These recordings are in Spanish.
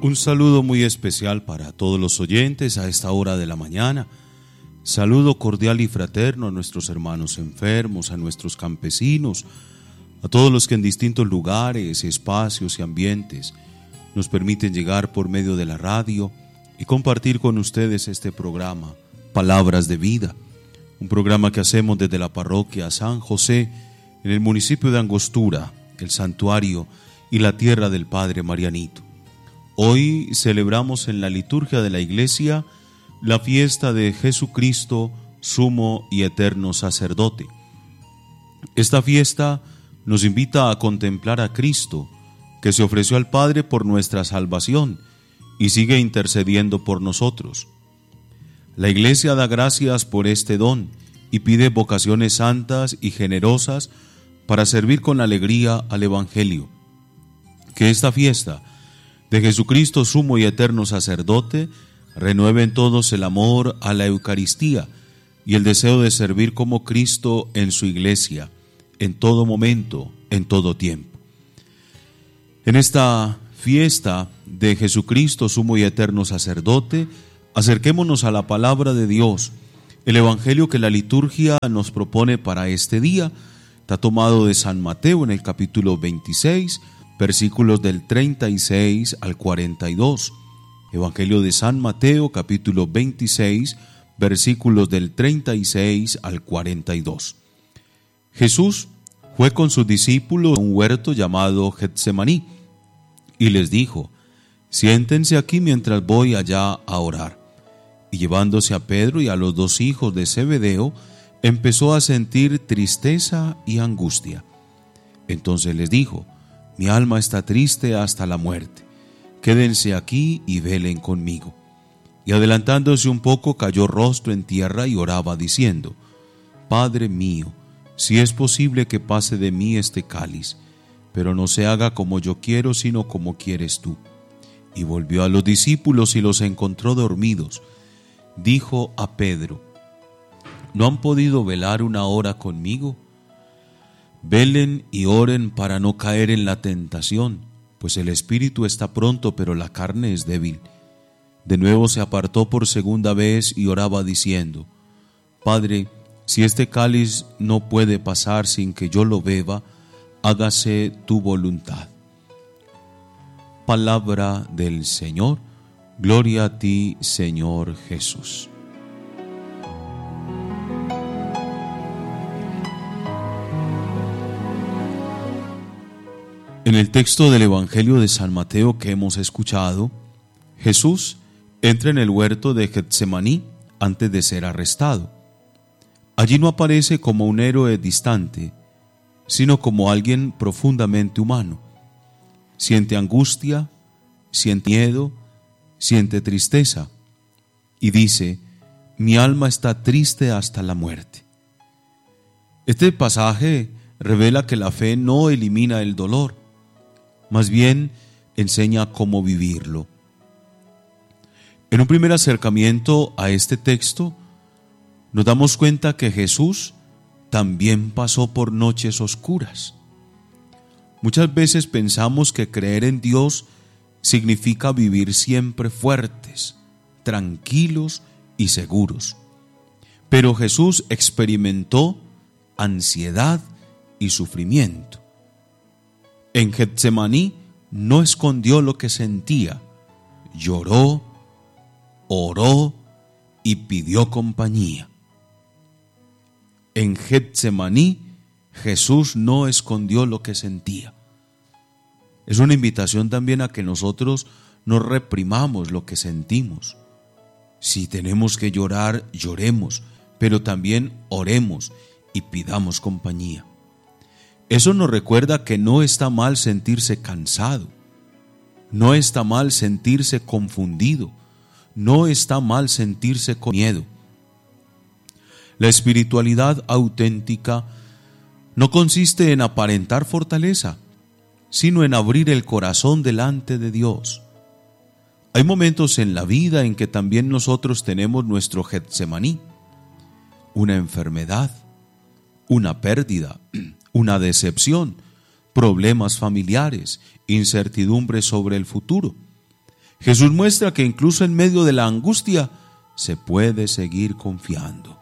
Un saludo muy especial para todos los oyentes a esta hora de la mañana. Saludo cordial y fraterno a nuestros hermanos enfermos, a nuestros campesinos, a todos los que en distintos lugares, espacios y ambientes nos permiten llegar por medio de la radio y compartir con ustedes este programa, Palabras de Vida, un programa que hacemos desde la parroquia San José en el municipio de Angostura, el santuario y la tierra del Padre Marianito. Hoy celebramos en la liturgia de la Iglesia la fiesta de Jesucristo, sumo y eterno sacerdote. Esta fiesta nos invita a contemplar a Cristo, que se ofreció al Padre por nuestra salvación y sigue intercediendo por nosotros. La Iglesia da gracias por este don y pide vocaciones santas y generosas para servir con alegría al Evangelio. Que esta fiesta de Jesucristo, sumo y eterno sacerdote, renueve en todos el amor a la Eucaristía y el deseo de servir como Cristo en su Iglesia, en todo momento, en todo tiempo. En esta fiesta de Jesucristo, sumo y eterno sacerdote, acerquémonos a la palabra de Dios. El Evangelio que la liturgia nos propone para este día está tomado de San Mateo en el capítulo 26, versículos del 36 al 42. Evangelio de San Mateo, capítulo 26, versículos del 36 al 42. Jesús fue con sus discípulos a un huerto llamado Getsemaní y les dijo: siéntense aquí mientras voy allá a orar. Y llevándose a Pedro y a los dos hijos de Zebedeo, empezó a sentir tristeza y angustia. Entonces les dijo: mi alma está triste hasta la muerte. Quédense aquí y velen conmigo. Y adelantándose un poco, cayó rostro en tierra y oraba diciendo: Padre mío, si es posible que pase de mí este cáliz, pero no se haga como yo quiero, sino como quieres tú. Y volvió a los discípulos y los encontró dormidos. Dijo a Pedro: ¿no han podido velar una hora conmigo? Velen y oren para no caer en la tentación, pues el espíritu está pronto, pero la carne es débil. De nuevo se apartó por segunda vez y oraba diciendo: Padre, si este cáliz no puede pasar sin que yo lo beba, hágase tu voluntad. Palabra del Señor. Gloria a ti, Señor Jesús. En el texto del Evangelio de San Mateo que hemos escuchado, Jesús entra en el huerto de Getsemaní antes de ser arrestado. Allí no aparece como un héroe distante, sino como alguien profundamente humano. Siente angustia, siente miedo, siente tristeza y dice: mi alma está triste hasta la muerte. Este pasaje revela que la fe no elimina el dolor, más bien enseña cómo vivirlo. En un primer acercamiento a este texto, nos damos cuenta que Jesús también pasó por noches oscuras. Muchas veces pensamos que creer en Dios significa vivir siempre fuertes, tranquilos y seguros. Pero Jesús experimentó ansiedad y sufrimiento. En Getsemaní no escondió lo que sentía, lloró, oró y pidió compañía. En Getsemaní Jesús no escondió lo que sentía. Es una invitación también a que nosotros no reprimamos lo que sentimos. Si tenemos que llorar, lloremos, pero también oremos y pidamos compañía. Eso nos recuerda que no está mal sentirse cansado, no está mal sentirse confundido, no está mal sentirse con miedo. La espiritualidad auténtica no consiste en aparentar fortaleza, sino en abrir el corazón delante de Dios. Hay momentos en la vida en que también nosotros tenemos nuestro Getsemaní, una enfermedad, una pérdida, una decepción, problemas familiares, incertidumbre sobre el futuro. Jesús muestra que incluso en medio de la angustia se puede seguir confiando.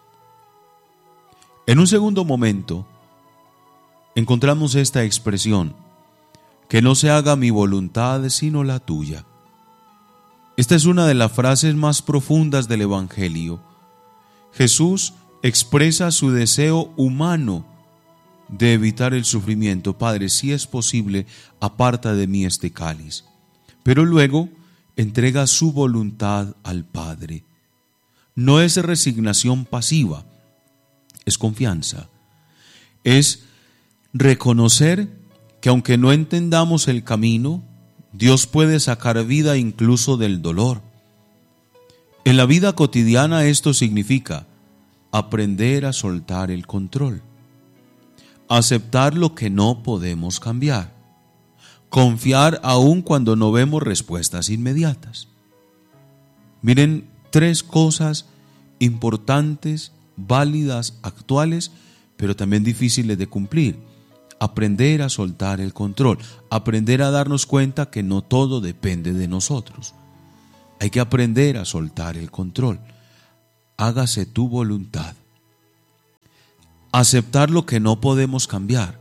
En un segundo momento, encontramos esta expresión: que no se haga mi voluntad sino la tuya. Esta es una de las frases más profundas del Evangelio. Jesús expresa su deseo humano de evitar el sufrimiento. Padre, si es posible, aparta de mí este cáliz. Pero luego entrega su voluntad al Padre. No es resignación pasiva, es confianza. Es reconocer que aunque no entendamos el camino, Dios puede sacar vida incluso del dolor. En la vida cotidiana esto significa aprender a soltar el control, aceptar lo que no podemos cambiar, confiar aun cuando no vemos respuestas inmediatas. Miren, 3 cosas importantes, válidas, actuales, pero también difíciles de cumplir. Aprender a soltar el control, aprender a darnos cuenta que no todo depende de nosotros. Hay que aprender a soltar el control. Hágase tu voluntad. Aceptar lo que no podemos cambiar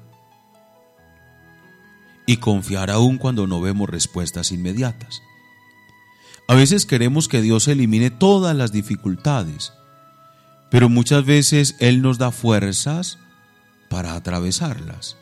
y confiar aún cuando no vemos respuestas inmediatas. A veces queremos que Dios elimine todas las dificultades, pero muchas veces Él nos da fuerzas para atravesarlas.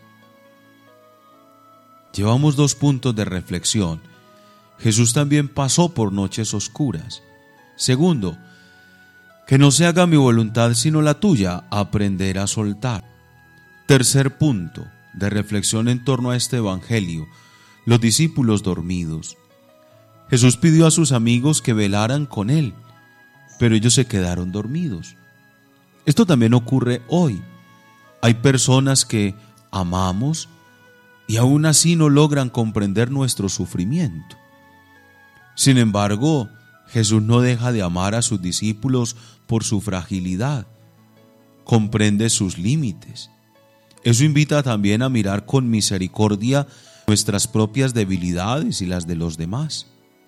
Llevamos 2 puntos de reflexión. Jesús también pasó por noches oscuras. Segundo, que no se haga mi voluntad sino la tuya, aprender a soltar. Tercer punto de reflexión en torno a este evangelio, los discípulos dormidos. Jesús pidió a sus amigos que velaran con él, pero ellos se quedaron dormidos. Esto también ocurre hoy. Hay personas que amamos y aún así no logran comprender nuestro sufrimiento. Sin embargo, Jesús no deja de amar a sus discípulos por su fragilidad. Comprende sus límites. Eso invita también a mirar con misericordia nuestras propias debilidades y las de los demás.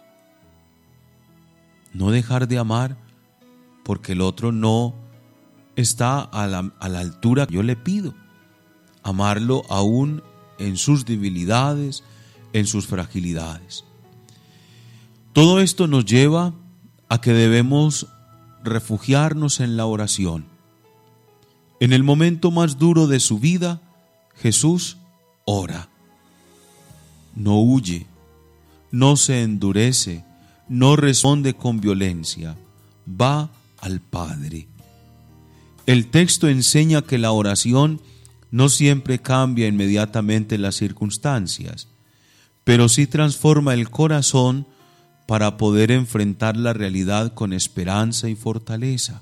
No dejar de amar porque el otro no está a la altura que yo le pido. Amarlo aún en sus debilidades, en sus fragilidades. Todo esto nos lleva a que debemos refugiarnos en la oración. En el momento más duro de su vida, Jesús ora. No huye, no se endurece, no responde con violencia, va al Padre. El texto enseña que la oración no siempre cambia inmediatamente las circunstancias, pero sí transforma el corazón para poder enfrentar la realidad con esperanza y fortaleza.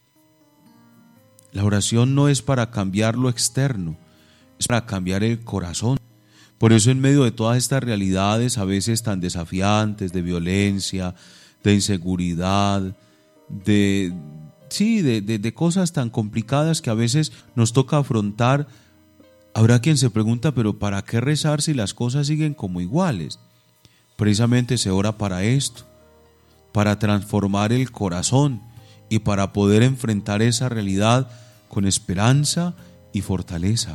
La oración no es para cambiar lo externo, es para cambiar el corazón. Por eso en medio de todas estas realidades a veces tan desafiantes, de violencia, de inseguridad, de cosas tan complicadas que a veces nos toca afrontar, habrá quien se pregunta, pero ¿para qué rezar si las cosas siguen como iguales? Precisamente se ora para esto, para transformar el corazón y para poder enfrentar esa realidad con esperanza y fortaleza.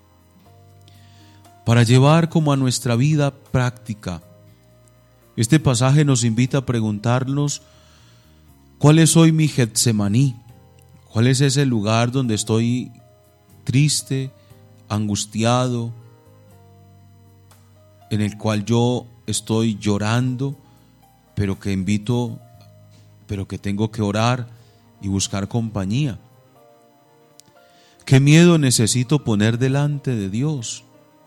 Para llevar como a nuestra vida práctica. Este pasaje nos invita a preguntarnos, ¿cuál es hoy mi Getsemaní? ¿Cuál es ese lugar donde estoy triste, angustiado, en el cual yo estoy llorando, pero que tengo que orar y buscar compañía? ¿Qué miedo necesito poner delante de Dios?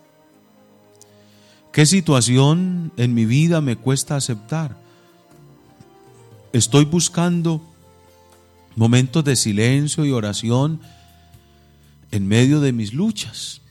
¿Qué situación en mi vida me cuesta aceptar? Estoy buscando momentos de silencio y oración en medio de mis luchas.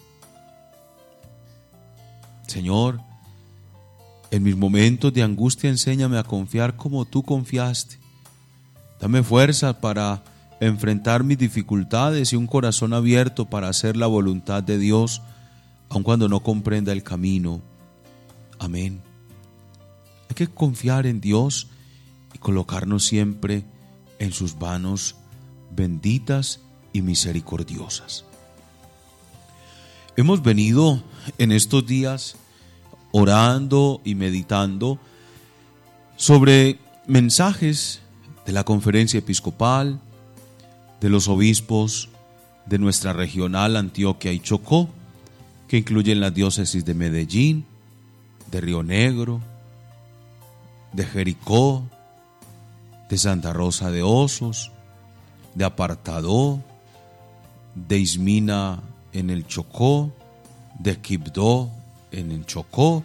Señor, en mis momentos de angustia enséñame a confiar como tú confiaste. Dame fuerza para enfrentar mis dificultades y un corazón abierto para hacer la voluntad de Dios, aun cuando no comprenda el camino. Amén. Hay que confiar en Dios y colocarnos siempre en sus manos benditas y misericordiosas. Hemos venido en estos días orando y meditando sobre mensajes de la Conferencia Episcopal, de los obispos de nuestra regional Antioquia y Chocó, que incluyen las diócesis de Medellín, de Río Negro, de Jericó, de Santa Rosa de Osos, de Apartadó, de Ismina en el Chocó, de Quibdó en el Chocó,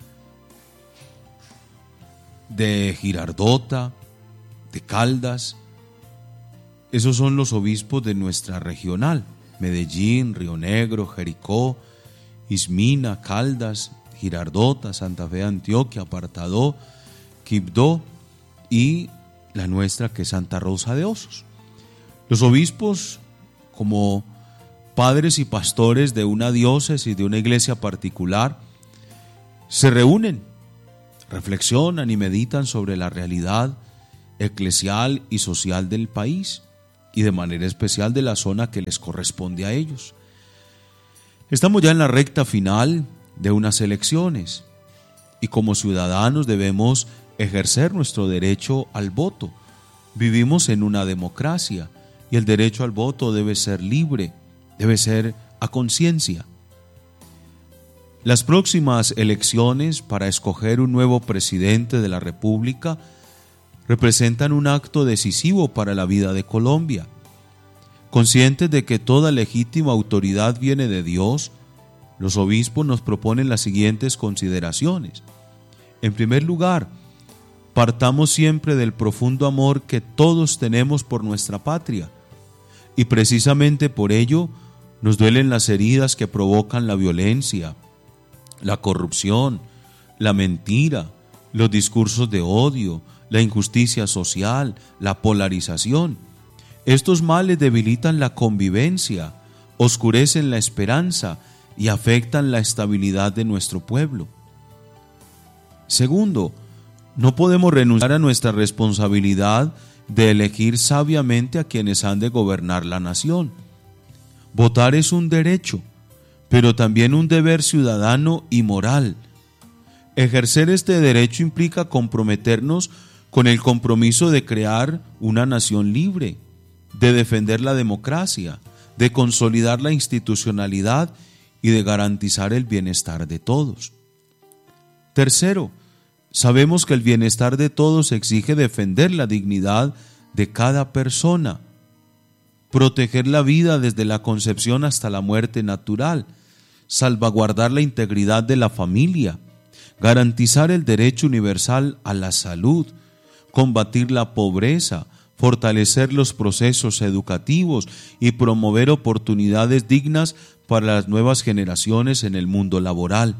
de Girardota, de Caldas. Esos son los obispos de nuestra regional: Medellín, Río Negro, Jericó, Ismina, Caldas, Girardota, Santa Fe de Antioquia, Apartadó, Quibdó y la nuestra, que es Santa Rosa de Osos. Los obispos, como padres y pastores de una diócesis, de una iglesia particular, se reúnen, reflexionan y meditan sobre la realidad eclesial y social del país y de manera especial de la zona que les corresponde a ellos. Estamos ya en la recta final de unas elecciones y como ciudadanos debemos ejercer nuestro derecho al voto. Vivimos en una democracia y el derecho al voto debe ser libre, debe ser a conciencia. Las próximas elecciones para escoger un nuevo presidente de la República representan un acto decisivo para la vida de Colombia. Conscientes de que toda legítima autoridad viene de Dios, los obispos nos proponen las siguientes consideraciones. En primer lugar, partamos siempre del profundo amor que todos tenemos por nuestra patria, y precisamente por ello nos duelen las heridas que provocan la violencia, la corrupción, la mentira, los discursos de odio, la injusticia social, la polarización. Estos males debilitan la convivencia, oscurecen la esperanza y afectan la estabilidad de nuestro pueblo. Segundo, no podemos renunciar a nuestra responsabilidad de elegir sabiamente a quienes han de gobernar la nación. Votar es un derecho, pero también un deber ciudadano y moral. Ejercer este derecho implica comprometernos con el compromiso de crear una nación libre, de defender la democracia, de consolidar la institucionalidad y de garantizar el bienestar de todos. Tercero, sabemos que el bienestar de todos exige defender la dignidad de cada persona, proteger la vida desde la concepción hasta la muerte natural, salvaguardar la integridad de la familia, garantizar el derecho universal a la salud, combatir la pobreza, fortalecer los procesos educativos y promover oportunidades dignas para las nuevas generaciones en el mundo laboral.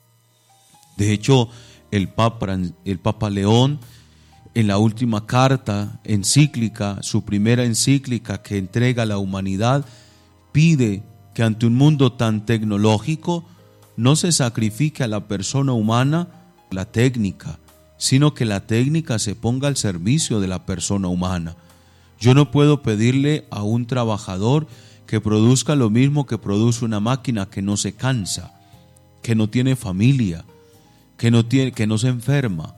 De hecho, el Papa León, en la última carta encíclica, su primera encíclica que entrega a la humanidad, pide que ante un mundo tan tecnológico no se sacrifique a la persona humana la técnica, sino que la técnica se ponga al servicio de la persona humana. Yo no puedo pedirle a un trabajador que produzca lo mismo que produce una máquina que no se cansa, que no tiene familia, que no se enferma.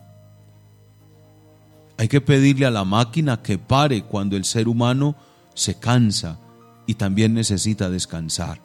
Hay que pedirle a la máquina que pare cuando el ser humano se cansa y también necesita descansar.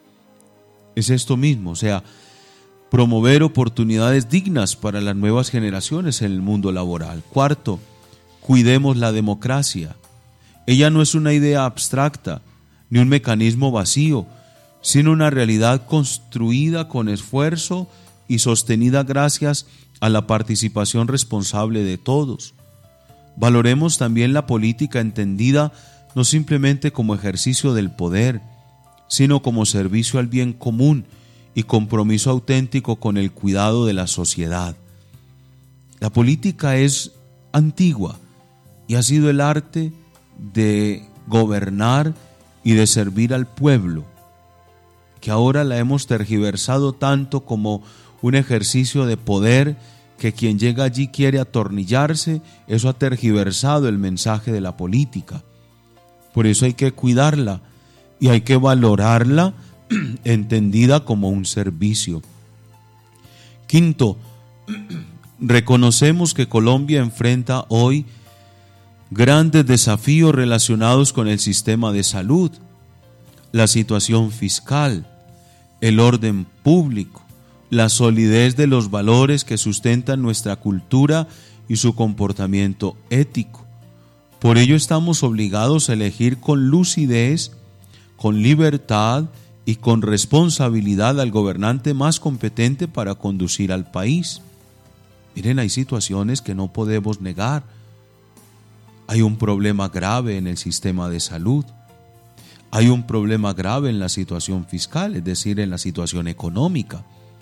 Es esto mismo, o sea, promover oportunidades dignas para las nuevas generaciones en el mundo laboral. Cuarto, cuidemos la democracia. Ella no es una idea abstracta ni un mecanismo vacío, sino una realidad construida con esfuerzo y sostenida gracias a la participación responsable de todos. Valoremos también la política entendida no simplemente como ejercicio del poder, sino como servicio al bien común y compromiso auténtico con el cuidado de la sociedad. La política es antigua y ha sido el arte de gobernar y de servir al pueblo, que ahora la hemos tergiversado tanto como un ejercicio de poder que quien llega allí quiere atornillarse, eso ha tergiversado el mensaje de la política. Por eso hay que cuidarla y hay que valorarla entendida como un servicio. Quinto, reconocemos que Colombia enfrenta hoy grandes desafíos relacionados con el sistema de salud, la situación fiscal, el orden público, la solidez de los valores que sustentan nuestra cultura y su comportamiento ético. Por ello estamos obligados a elegir con lucidez, con libertad y con responsabilidad al gobernante más competente para conducir al país. Miren, hay situaciones que no podemos negar. Hay un problema grave en el sistema de salud. Hay un problema grave en la situación fiscal, es decir, en la situación económica.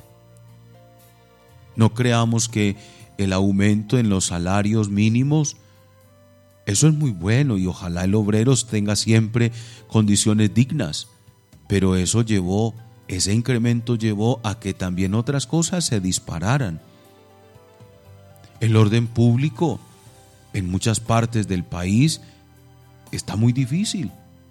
No creamos que el aumento en los salarios mínimos, eso es muy bueno y ojalá el obrero tenga siempre condiciones dignas, pero ese incremento llevó a que también otras cosas se dispararan. El orden público en muchas partes del país está muy difícil.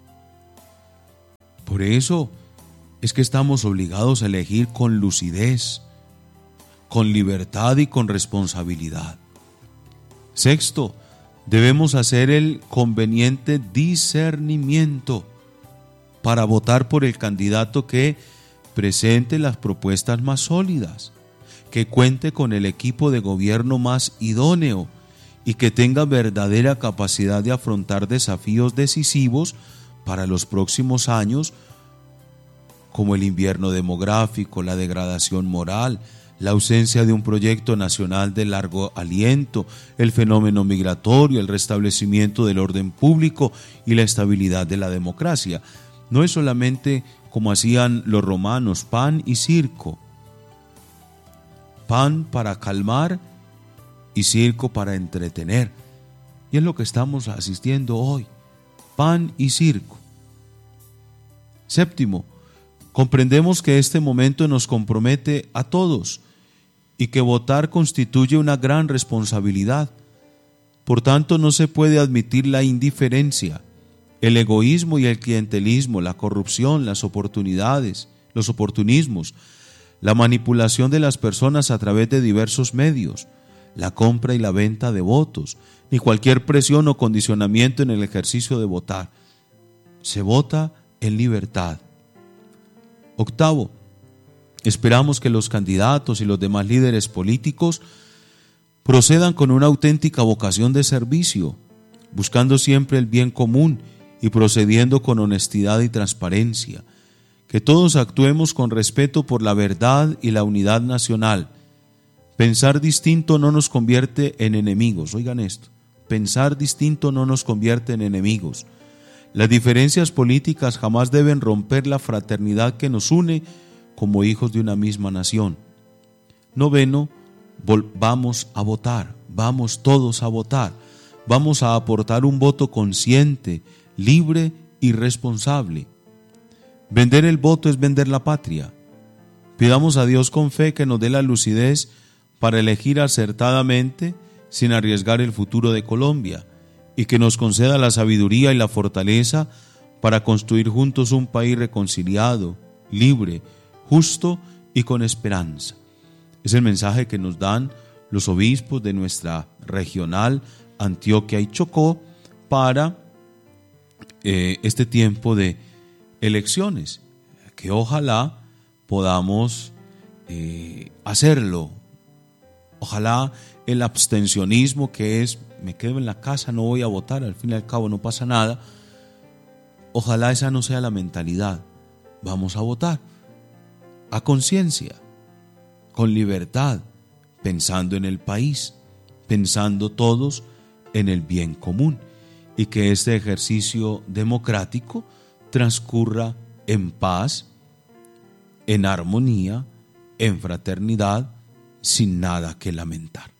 Por eso es que estamos obligados a elegir con lucidez, con libertad y con responsabilidad. Sexto, debemos hacer el conveniente discernimiento para votar por el candidato que presente las propuestas más sólidas, que cuente con el equipo de gobierno más idóneo y que tenga verdadera capacidad de afrontar desafíos decisivos para los próximos años, como el invierno demográfico, la degradación moral, la ausencia de un proyecto nacional de largo aliento, el fenómeno migratorio, el restablecimiento del orden público y la estabilidad de la democracia. No es solamente como hacían los romanos, pan y circo. Pan para calmar y circo para entretener. Y es lo que estamos asistiendo hoy, pan y circo. Séptimo, comprendemos que este momento nos compromete a todos y que votar constituye una gran responsabilidad. Por tanto, no se puede admitir la indiferencia, el egoísmo y el clientelismo, la corrupción, los oportunismos, la manipulación de las personas a través de diversos medios, la compra y la venta de votos, ni cualquier presión o condicionamiento en el ejercicio de votar. Se vota en libertad. Octavo, esperamos que los candidatos y los demás líderes políticos procedan con una auténtica vocación de servicio, buscando siempre el bien común y procediendo con honestidad y transparencia. Que todos actuemos con respeto por la verdad y la unidad nacional. Pensar distinto no nos convierte en enemigos. Oigan esto, pensar distinto no nos convierte en enemigos. Las diferencias políticas jamás deben romper la fraternidad que nos une como hijos de una misma nación. Noveno, vamos a votar, vamos todos a votar. Vamos a aportar un voto consciente, libre y responsable. Vender el voto es vender la patria. Pidamos a Dios con fe que nos dé la lucidez para elegir acertadamente sin arriesgar el futuro de Colombia y que nos conceda la sabiduría y la fortaleza para construir juntos un país reconciliado, libre, justo y con esperanza. Es el mensaje que nos dan los obispos de nuestra regional Antioquia y Chocó para este tiempo de elecciones, que ojalá podamos hacerlo. Ojalá el abstencionismo, que es me quedo en la casa, no voy a votar, al fin y al cabo no pasa nada, ojalá esa no sea la mentalidad. Vamos a votar a conciencia, con libertad, pensando en el país, pensando todos en el bien común, y que este ejercicio democrático transcurra en paz, en armonía, en fraternidad, sin nada que lamentar.